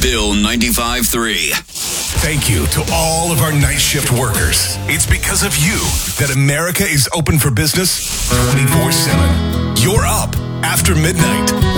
Bill 95.3. Thank you to all of our night shift workers. It's because of you that America is open for business 24/7. You're up after midnight.